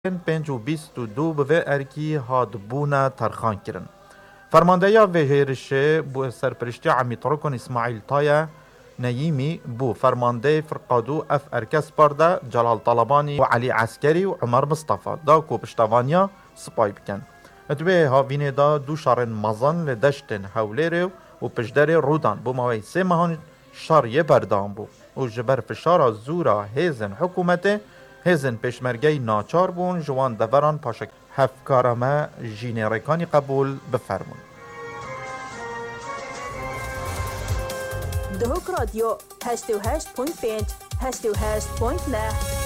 پنج و بیست و دو به ارکی هاد بونا ترخان کرن. فرماندهیا و هیرشه بو سرپرشتی عمیترکن اسماعیل تایا نیمی بو فرمانده فرقادو اف ارکس پارده جلال طلبانی و علی عسکری و عمر مصطفى دا کو پشتوانیا سپای بکن. ادوه هاوینه دا دو شارن مزان لدشتن حولیره و پشدر رودان بو موی سه مهان شاریه بردان بو و جبر فشار زورا هیزن حکومته هیزن پیشمرگی ناچار بون جوان دوران پاشک هفکارمه جینیرکانی قبول بفرمون. دهوک رادیو 88.5 88.9